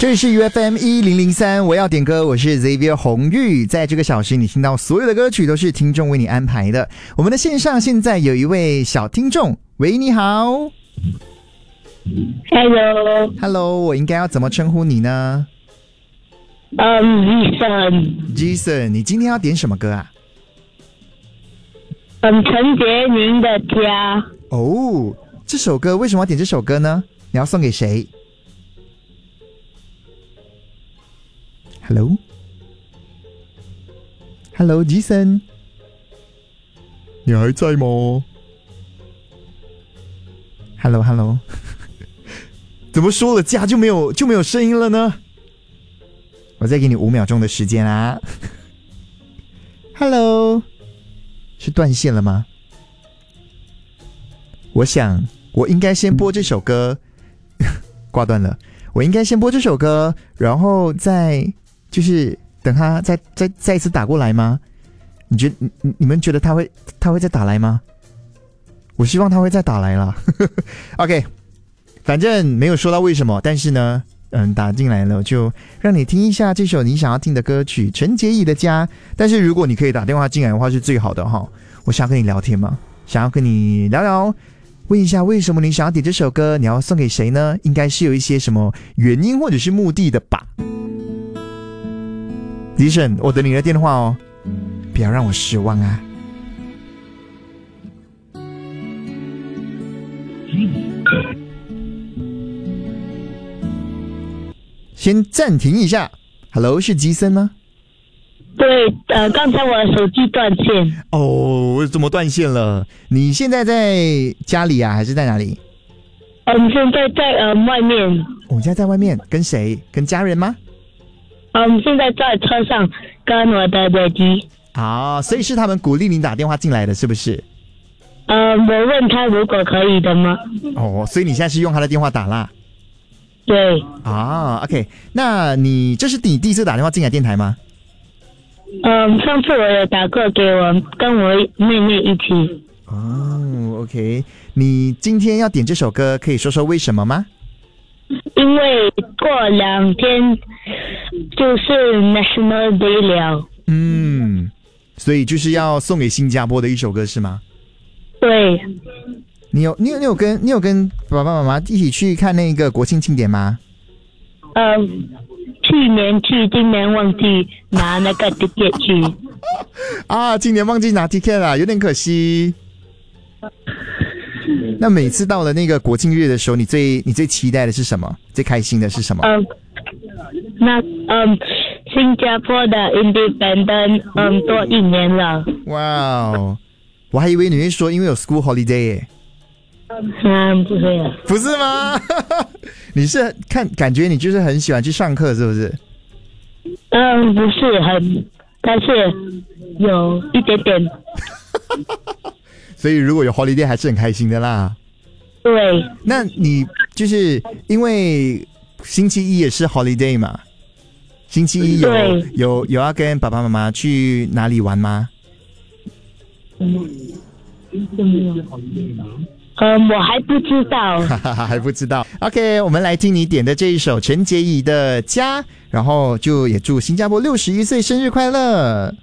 这里是 UFM 1003，我要点歌，我是 Xavier 洪玉。在这个小时，你听到所有的歌曲都是听众为你安排的。我们的线上现在有一位小听众，喂，你好。Hello， 我应该要怎么称呼你呢？Jason， 你今天要点什么歌啊？ 陈洁宁的家。 哦，这首歌为什么要点这首歌呢？你要送给谁？Hello， Jason， 你还在吗 ？Hello， 怎么说了家就没有声音了呢？我再给你5秒钟的时间啊。Hello， 是断线了吗？我想我应该先播这首歌，挂断了。我应该先播这首歌，然后再就是等他再一次打过来吗？你们觉得他会再打来吗？我希望他会再打来啦。OK， 反正没有说到为什么，但是呢，打进来了，就让你听一下这首你想要听的歌曲，陈洁仪的家。但是如果你可以打电话进来的话，是最好的哈。我想要跟你聊天嘛，想要跟你聊聊。问一下，为什么你想要点这首歌？你要送给谁呢？应该是有一些什么原因或者是目的的吧。李婶，我等你的电话哦，不要让我失望啊！先暂停一下。Hello， 是吉森吗？ 对，刚才我的手机断线。 哦，怎么断线了？你现在在家里啊，还是在哪里？ 现在在外面。 我现在在外面，跟谁？跟家人吗？ 现在在车上跟我的姐姐。 啊，所以是他们鼓励你打电话进来的，是不是？ 我问他如果可以的吗？ 哦，所以你现在是用他的电话打啦？ 对。 啊 ，OK， 那这是你第一次打电话进来电台吗？ 上次我有打过给我跟我妹妹一起。 哦 ，OK， 你今天要点这首歌，可以说说为什么吗？ 因为过2天就是 National Day 了。 所以就是要送给新加坡的一首歌是吗？ 对。 你有跟爸爸妈妈一起去看那个国庆庆典吗？ 去年去，今年忘记拿那个 ticket 去。 啊，今年忘记拿 ticket 了，有点可惜。那每次到了那个国庆日的时候，你最期待的是什么？最开心的是什么？ 新加坡的 Independent 多1年了。 哇哦，我还以为你会说因为有 School Holiday 耶。 不会啊。 不是吗？你是感觉你就是很喜欢去上课是不是？ 不是很，但是有一点点。 所以如果有 holiday 还是很开心的啦。 对。 那你就是因为星期一也是 holiday 嘛？星期一有要跟爸爸妈妈去哪里玩吗？ 我还不知道。 还不知道。OK， 我们来听你点的这一首陈洁仪的家，然后就也祝新加坡61岁生日快乐。